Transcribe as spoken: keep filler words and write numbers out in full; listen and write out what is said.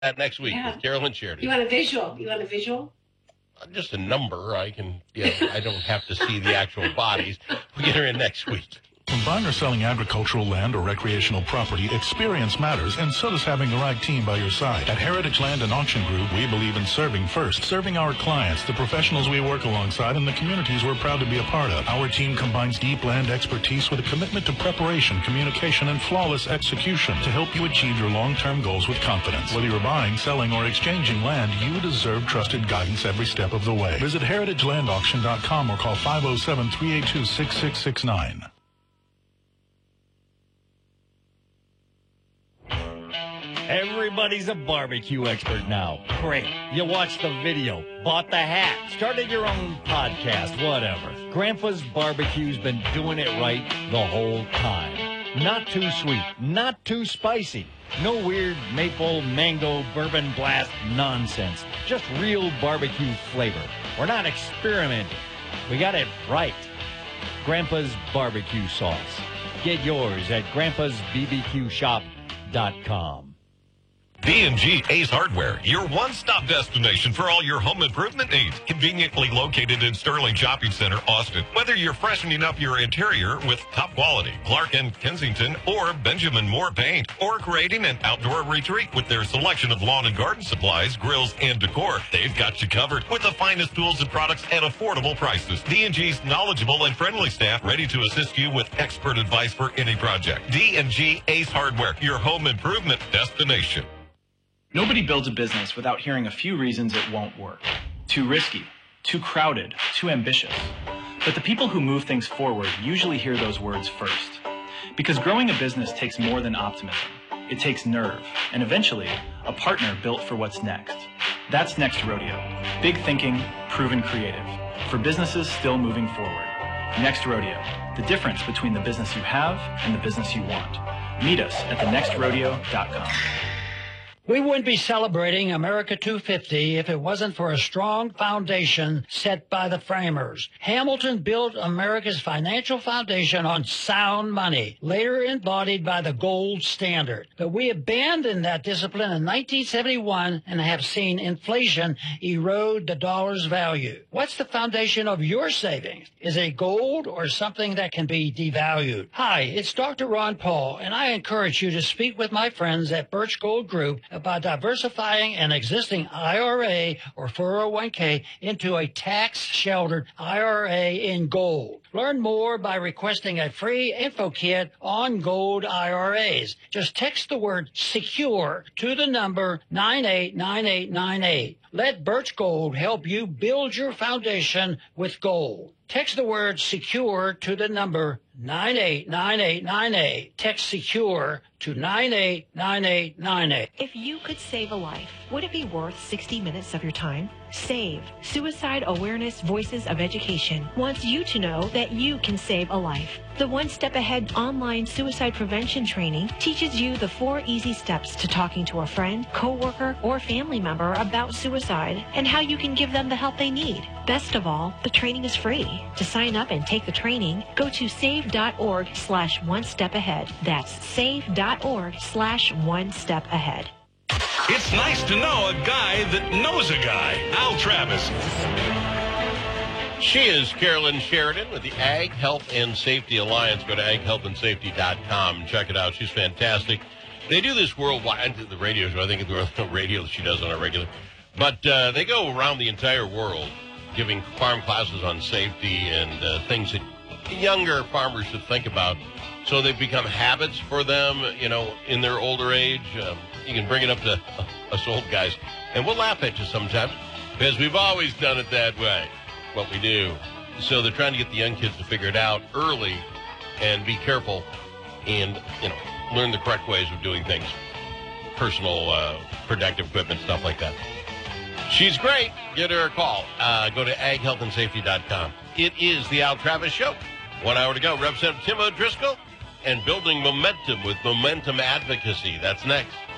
that next week Yeah. with Carolyn Sheridan. You want a visual? You want a visual? Just a number. I can, yeah, I don't have to see the actual bodies. We'll get her in next week. When buying or selling agricultural land or recreational property, experience matters, and so does having the right team by your side. At Heritage Land and Auction Group, we believe in serving first, serving our clients, the professionals we work alongside, and the communities we're proud to be a part of. Our team combines deep land expertise with a commitment to preparation, communication, and flawless execution to help you achieve your long-term goals with confidence. Whether you're buying, selling, or exchanging land, you deserve trusted guidance every step of the way. Visit heritage land auction dot com or call five oh seven, three eight two, six six six nine. Everybody's a barbecue expert now. Great. You watched the video, bought the hat, started your own podcast, whatever. Grandpa's Barbecue's been doing it right the whole time. Not too sweet, not too spicy. No weird maple, mango, bourbon blast nonsense. Just real barbecue flavor. We're not experimenting. We got it right. Grandpa's Barbecue Sauce. Get yours at grandpas b b q shop dot com. D and G Ace Hardware, your one-stop destination for all your home improvement needs. Conveniently located in Sterling Shopping Center, Austin. Whether you're freshening up your interior with top quality Clark and Kensington or Benjamin Moore paint, or creating an outdoor retreat with their selection of lawn and garden supplies, grills, and decor, they've got you covered with the finest tools and products at affordable prices. D and G's knowledgeable and friendly staff ready to assist you with expert advice for any project. D and G Ace Hardware, your home improvement destination. Nobody builds a business without hearing a few reasons it won't work. Too risky, too crowded, too ambitious. But the people who move things forward usually hear those words first. Because growing a business takes more than optimism. It takes nerve, and eventually, a partner built for what's next. That's Next Rodeo. Big thinking, proven creative. For businesses still moving forward. Next Rodeo. The difference between the business you have and the business you want. Meet us at the next rodeo dot com. We wouldn't be celebrating America two fifty if it wasn't for a strong foundation set by the framers. Hamilton built America's financial foundation on sound money, later embodied by the gold standard. But we abandoned that discipline in nineteen seventy-one and have seen inflation erode the dollar's value. What's the foundation of your savings? Is it gold or something that can be devalued? Hi, it's Doctor Ron Paul, and I encourage you to speak with my friends at Birch Gold Group about diversifying an existing I R A or four oh one k into a tax-sheltered I R A in gold. Learn more by requesting a free info kit on gold I R As. Just text the word SECURE to the number nine eight nine eight nine eight. Let Birch Gold help you build your foundation with gold. Text the word SECURE to the number nine eight nine eight nine eight. Text SECURE to nine eight nine eight nine eight. If you could save a life, would it be worth sixty minutes of your time? SAVE, Suicide Awareness Voices of Education, wants you to know that you can save a life. The One Step Ahead online suicide prevention training teaches you the four easy steps to talking to a friend, coworker, or family member about suicide and how you can give them the help they need. Best of all, the training is free. To sign up and take the training, go to save.org slash one step ahead. That's save.org slash one step ahead. It's nice to know a guy that knows a guy. Al Travis. She is Carolyn Sheridan with the Ag Health and Safety Alliance. Go to ag health and safety dot com and check it out. She's fantastic. They do this worldwide, the radio show. I think it's the radio she does on a regular. But uh, they go around the entire world giving farm classes on safety and uh, things that younger farmers should think about. So they become habits for them, you know, in their older age. Um, you can bring it up to uh, us old guys. And we'll laugh at you sometimes because we've always done it that way, what we do. So they're trying to get the young kids to figure it out early and be careful and, you know, learn the correct ways of doing things. Personal uh, protective equipment, stuff like that. She's great. Get her a call. Uh, go to ag health and safety dot com. It is the Al Travis Show. One hour to go. Representative Tim O'Driscoll and building momentum with momentum advocacy. That's next.